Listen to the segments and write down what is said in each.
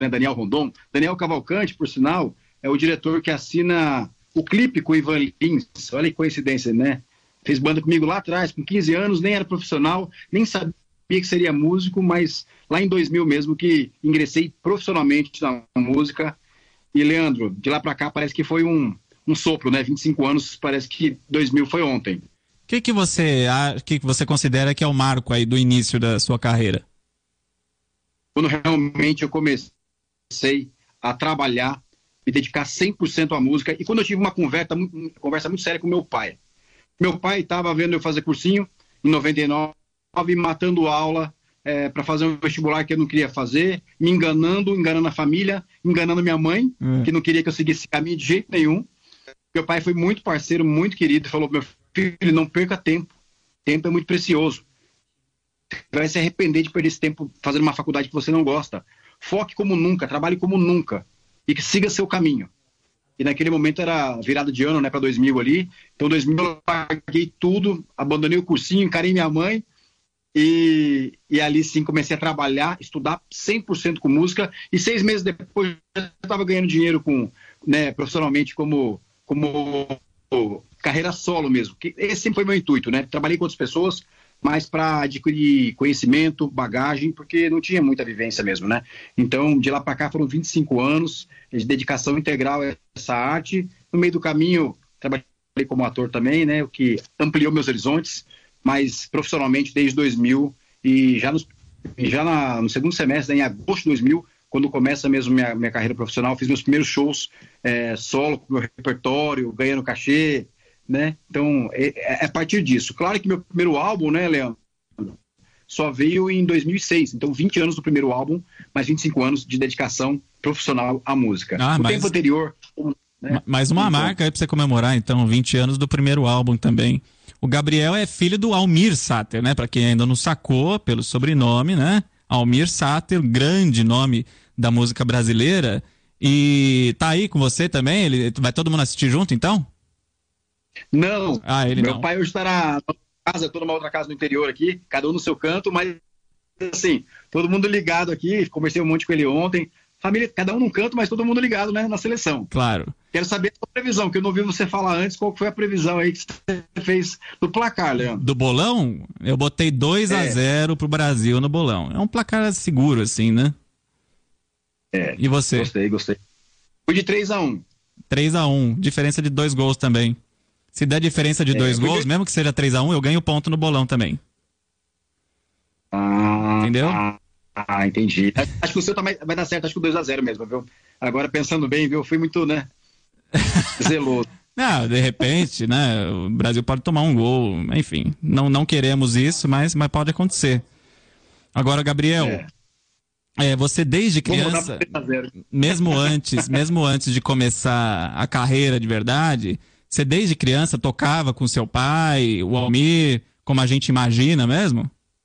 né? Daniel Rondon. Daniel Cavalcante, por sinal, é o diretor que assina o clipe com o Ivan Lins. Olha que coincidência, né? Fez banda comigo lá atrás, com 15 anos, nem era profissional, nem sabia que seria músico, mas lá em 2000 mesmo que ingressei profissionalmente na música. E, Leandro, de lá pra cá parece que foi um sopro, né? 25 anos, parece que 2000 foi ontem. O que você considera que é o marco aí do início da sua carreira? Quando realmente eu comecei a trabalhar, me dedicar 100% à música, e quando eu tive uma conversa muito séria com meu pai. Meu pai estava vendo eu fazer cursinho em 99, matando aula para fazer um vestibular que eu não queria fazer, me enganando a família, enganando minha mãe, que não queria que eu seguisse esse caminho de jeito nenhum. Meu pai foi muito parceiro, muito querido, falou: meu filho, não perca tempo, tempo é muito precioso. Você vai se arrepender de perder esse tempo fazendo uma faculdade que você não gosta. Foque como nunca, trabalhe como nunca e que siga seu caminho. E naquele momento era virada de ano, né, para 2000 ali. Então, 2000 eu larguei tudo, abandonei o cursinho, encarei minha mãe e ali sim comecei a trabalhar, estudar 100% com música. E 6 meses depois eu estava ganhando dinheiro profissionalmente como carreira solo mesmo. Esse sempre foi meu intuito, né? Trabalhei com outras pessoas, mas para adquirir conhecimento, bagagem, porque não tinha muita vivência mesmo, né? Então, de lá para cá foram 25 anos de dedicação integral a essa arte. No meio do caminho, trabalhei como ator também, né? O que ampliou meus horizontes, mas profissionalmente desde 2000 e no segundo semestre, em agosto de 2000, quando começa mesmo minha carreira profissional, fiz meus primeiros shows solo, com meu repertório, ganhando cachê, né? Então, é a partir disso. Claro que meu primeiro álbum, né, Leandro, só veio em 2006. Então, 20 anos do primeiro álbum, mais 25 anos de dedicação profissional à música. Tempo anterior... Né? Mais uma marca aí pra você comemorar, então, 20 anos do primeiro álbum também. O Gabriel é filho do Almir Sater, né? Pra quem ainda não sacou, pelo sobrenome, né? Almir Sater, grande nome da música brasileira. E tá aí com você também? Vai todo mundo assistir junto, então? Não, meu não. pai hoje está na casa, eu tô numa outra casa no interior aqui, cada um no seu canto, mas assim, todo mundo ligado aqui, conversei um monte com ele ontem, família, cada um num canto, mas todo mundo ligado, né, na seleção. Claro. Quero saber a sua previsão, que eu não ouvi você falar antes, qual foi a previsão aí que você fez do placar, Leandro? Do bolão? Eu botei 2-0 pro Brasil no bolão. É um placar seguro, assim, né? E você? Gostei. Fui de 3-1. 3-1, diferença de 2 gols também. Se der diferença de 2 gols, mesmo que seja 3-1, eu ganho ponto no bolão também. Entendeu? Entendi. Acho que o seu vai dar certo, acho que o 2-0 mesmo, viu? Agora, pensando bem, viu? Eu fui muito, né? Zeloso. Não, de repente, né? O Brasil pode tomar um gol, enfim. Não queremos isso, mas pode acontecer. Agora, Gabriel, você desde criança, mesmo antes de começar a carreira de verdade, você desde criança tocava com seu pai, o Almir, como a gente imagina mesmo?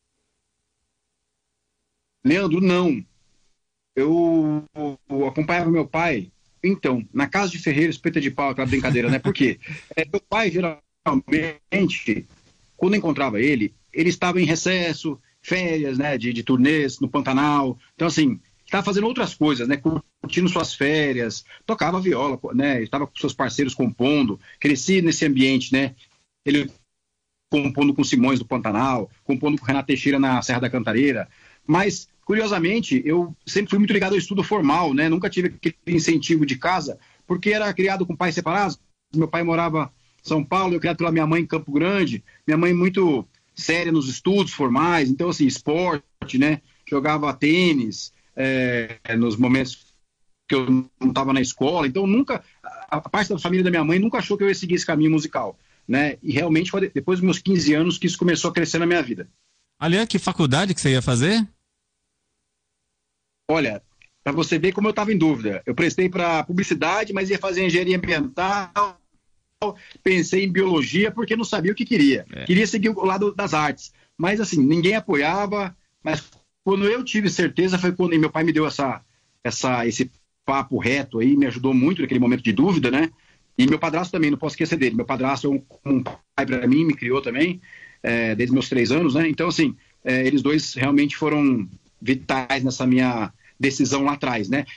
Leandro, não. Eu acompanhava meu pai, então, na casa de ferreiro, espeta de pau, aquela brincadeira, né? Por quê? Meu pai, geralmente, quando encontrava ele estava em recesso, férias, né? De turnês no Pantanal. Então, assim, estava fazendo outras coisas, né? Curtindo suas férias, tocava viola, né? Estava com seus parceiros compondo, cresci nesse ambiente, né? Ele compondo com Simões do Pantanal, compondo com Renato Teixeira na Serra da Cantareira. Mas, curiosamente, eu sempre fui muito ligado ao estudo formal, né? Nunca tive aquele incentivo de casa, porque era criado com pais separados. Meu pai morava em São Paulo, eu criado pela minha mãe em Campo Grande. Minha mãe muito séria nos estudos formais, então, assim, esporte, né? Jogava tênis, nos momentos que eu não estava na escola. Então, nunca, a parte da família da minha mãe nunca achou que eu ia seguir esse caminho musical, né? E realmente foi depois dos meus 15 anos que isso começou a crescer na minha vida. Aliás, que faculdade que você ia fazer? Olha, para você ver como eu estava em dúvida. Eu prestei para publicidade, mas ia fazer engenharia ambiental, pensei em biologia porque não sabia o que queria. Queria seguir o lado das artes. Mas assim, ninguém apoiava, mas quando eu tive certeza foi quando meu pai me deu esse papo reto aí, me ajudou muito naquele momento de dúvida, né? E meu padrasto também, não posso esquecer dele. Meu padrasto é um pai para mim, me criou também, desde meus 3 anos, né? Então, assim, eles dois realmente foram vitais decisão lá atrás, né?